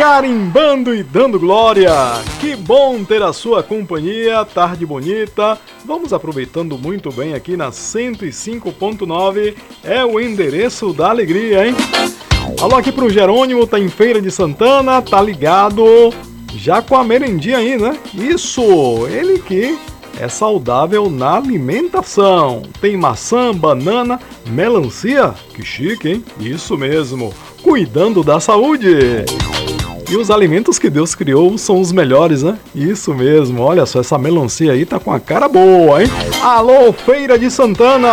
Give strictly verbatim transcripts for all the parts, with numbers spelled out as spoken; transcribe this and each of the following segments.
Carimbando e dando glória, que bom ter a sua companhia, tarde bonita, vamos aproveitando muito bem aqui na cento e cinco ponto nove, é o endereço da alegria, hein? Alô aqui pro Jerônimo, tá em Feira de Santana, tá ligado, já com a merendinha aí, né? Isso, ele que é saudável na alimentação, tem maçã, banana, melancia, que chique, hein? Isso mesmo, cuidando da saúde. E os alimentos que Deus criou são os melhores, né? Isso mesmo, olha só, essa melancia aí tá com a cara boa, hein? Alô, Feira de Santana!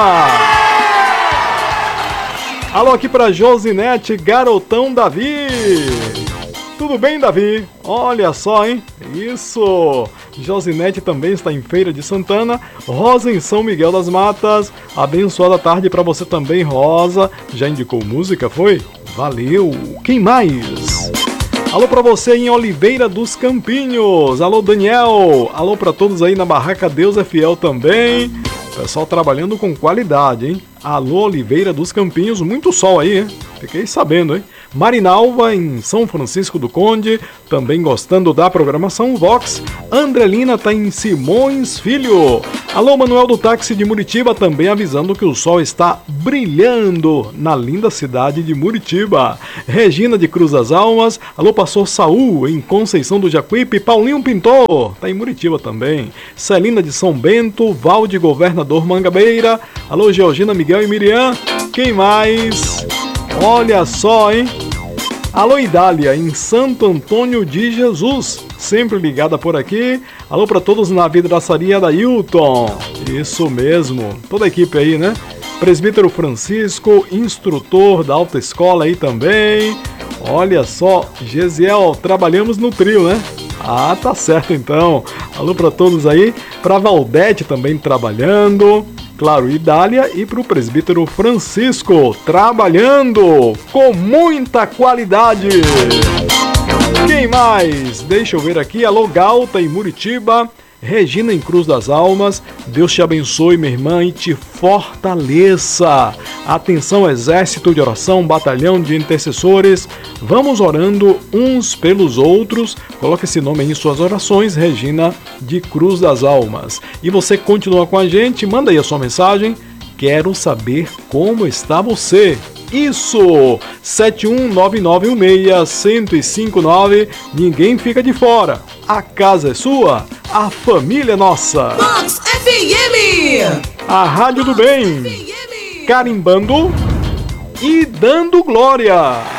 Alô aqui pra Josinete, garotão Davi! Tudo bem, Davi? Olha só, hein? Isso! Josinete também está em Feira de Santana. Rosa em São Miguel das Matas. Abençoada tarde pra você também, Rosa. Já indicou música, foi? Valeu! Quem mais? Alô pra você em Oliveira dos Campinhos. Alô, Daniel. Alô pra todos aí na Barraca Deus é Fiel também. Pessoal trabalhando com qualidade, hein? Alô, Oliveira dos Campinhos. Muito sol aí, hein? Fiquei sabendo, hein? Marinalva em São Francisco do Conde. Também gostando da programação Vox. Andrelina tá em Simões Filho. Alô, Manuel do Táxi de Muritiba. Também avisando que o sol está brilhando na linda cidade de Muritiba. Regina de Cruz das Almas. Alô, Pastor Saul em Conceição do Jacuípe. Paulinho Pintor tá em Muritiba também. Celina de São Bento. Valde Governador Mangabeira. Alô, Georgina, Miguel e Miriam. Quem mais? Olha só, hein? Alô, Idália, em Santo Antônio de Jesus, sempre ligada por aqui. Alô para todos na vidraçaria da Hilton. Isso mesmo, toda a equipe aí, né? Presbítero Francisco, instrutor da autoescola aí também. Olha só, Gesiel, trabalhamos no trio, né? Ah, tá certo então. Alô para todos aí, para Valdete também trabalhando. Claro, Idália, e para o presbítero Francisco, trabalhando com muita qualidade. Quem mais? Deixa eu ver aqui, alô, Galta em Muritiba, Regina em Cruz das Almas. Deus te abençoe, minha irmã, e te fortaleça. Atenção, exército de oração, batalhão de intercessores. Vamos orando uns pelos outros. Coloque esse nome aí em suas orações, Regina de Cruz das Almas. E você continua com a gente, manda aí a sua mensagem. Quero saber como está você. Isso! sete um nove nove um seis, um zero cinco nove. Ninguém fica de fora. A casa é sua, a família é nossa. Vox F M! A rádio do bem. Carimbando e dando glória.